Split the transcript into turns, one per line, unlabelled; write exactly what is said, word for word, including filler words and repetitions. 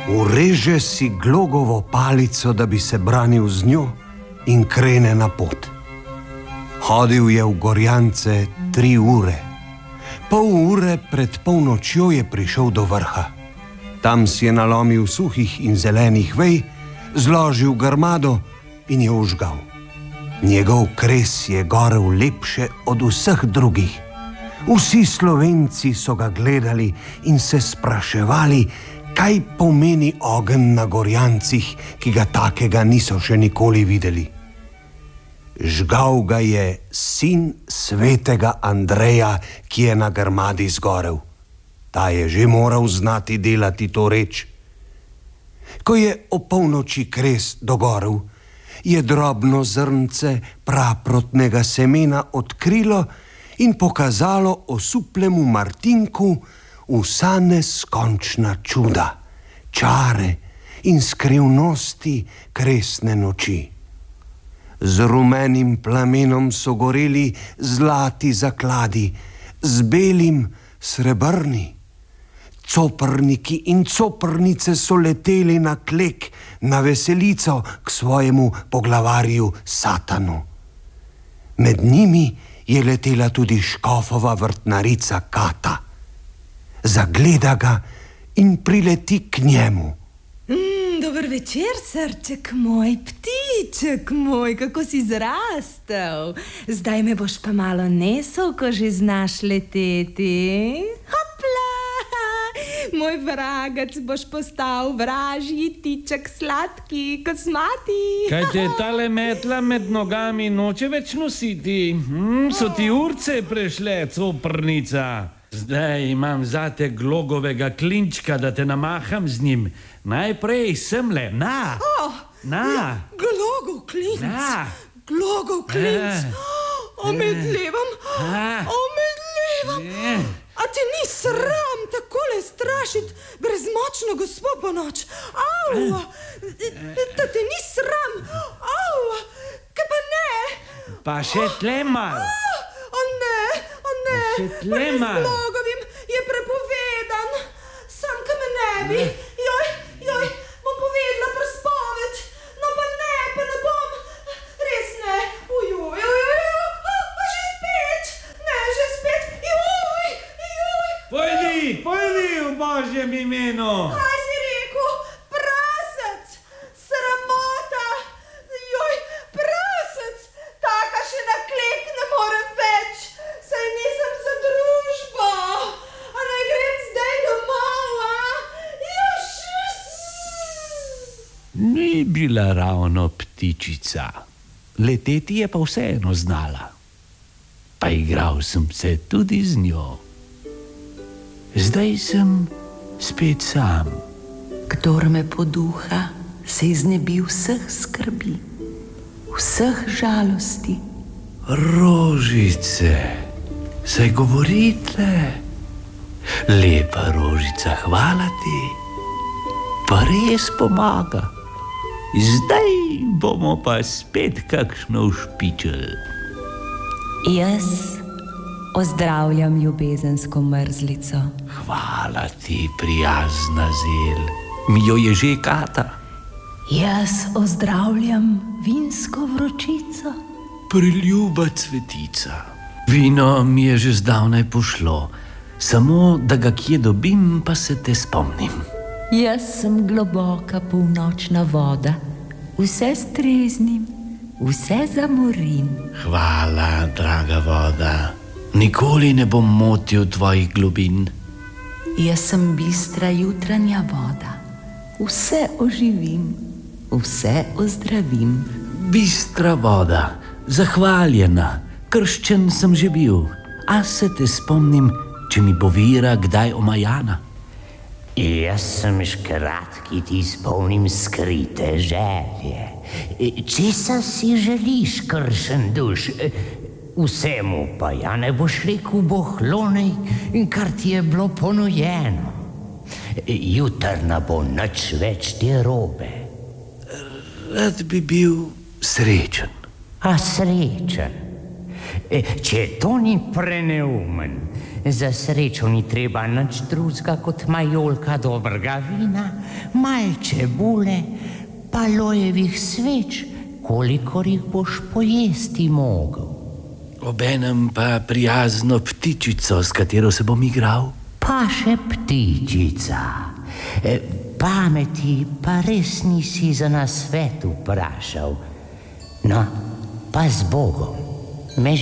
Ureže si glogovo palico, da bi se branil z njo, in krene na pot. Hodil je v Gorjance tri ure. Pol ure pred polnočjo je prišel do vrha. Tam si je nalomil suhih in zelenih vej, zložil grmado in jo vžgal. Njegov kres je gorel lepše od vseh drugih. Vsi Slovenci so ga gledali in se spraševali, kaj pomeni ogenj na Gorjancih, ki ga takega niso še nikoli videli. Žgal ga je sin svetega Andreja, ki je na grmadi zgorel. Ta je že moral znati delati to reč. Ko je o polnoči kres dogorel, je drobno zrnce praprotnega semena odkrilo in pokazalo osuplemu Martinku vsa neskončna čuda, čare in skrivnosti kresne noči. Z rumenim plamenom so goreli zlati zakladi, z belim srebrni. Coprniki in coprnice so leteli na klek, na veselico k svojemu poglavarju Satanu. Med njimi je letela tudi škofova vrtnarica Kata. Zagleda ga in prileti k njemu.
Mm, dober večer, srček moj, ptiček moj, kako si zrastel. Zdaj me boš pa malo nesel, ko že znaš leteti. Hopla! Moj vragac, boš postal vražji tiček, sladki, kosmati.
Kaj te tale metla med nogami noče več nositi? Hm, so ti urce prešle, coprnica. Zdaj imam zate glogovega klinčka, da te namaham z njim. Najprej semle, na,
oh,
na.
Glogov klinc,
na.
Glogov klinc.
Eh.
Omedlevam,
Ah.
omedlevam.
Eh.
A ti ni sram takole strašiti brezmočno gospo po noč? Au, da ti ni sram, au, kaj pa ne?
Pa še tle mal.
O ne, o ne,
Še tle mal.
z Glogovim je prepovedan. Sam, kaj me ne bi, joj, joj, bom povedala prospoved. No pa ne, pa ne bom, res ne, ujoj, ujoj, pa že spet, ne, že spet, joj, joj.
Pojdi, pojdi v Božjem imenu.
Kaj si rekel? Prasec, sramota, joj, prasec, taka še na klek ne morem več, saj nisem za družbo, a naj grem zdaj domov, a? Još!
Ni bila ravno ptičica, leteti je pa vseeno znala. Pa igral sem se tudi z njo. Zdaj sem spet sam.
Kdor me poduha, se iznebi vseh skrbi, vseh žalosti.
Rožice, saj govorite. Lepa rožica, hvala ti, pa res pomaga. Zdaj bomo pa spet kakšno špičel.
Jaz ozdravljam ljubezensko mrzlico.
Hvala ti, prijazna zel, mi jo je že Kata.
Jaz ozdravljam vinsko vročico.
Priljuba cvetica. Vino mi je že zdavnaj pošlo, samo da ga kje dobim, pa se te spomnim.
Jaz sem globoka polnočna voda, vse streznim, vse zamorim.
Hvala, draga voda, nikoli ne bom motil tvojih globin.
Jaz sem bistra jutranja voda, vse oživim, vse ozdravim.
Bistra voda, zahvaljena, krščen sem že bil, a se te spomnim, če mi bo vira kdaj omajana.
Jaz sem škrat, ki ti izpolnim skrite želje. Česa si želiš, kršen duš? Vsemu pa ja ne boš rekel bohlonej, in kar ti je bilo ponujeno. Jutr ne bo nič več te robe.
Rad bi bil srečen.
A srečen? Če to ni preneumen, Za srečo ni treba nič drugega kot majolka dobrega vina, malče bule, pa lojevih sveč, kolikor jih boš pojesti mogel.
Obenem pa prijazno ptičico, s katero se bom igral.
Pa še ptičica. Pameti pa res nisi za nasvet vprašal. No, pa z Bogom. Me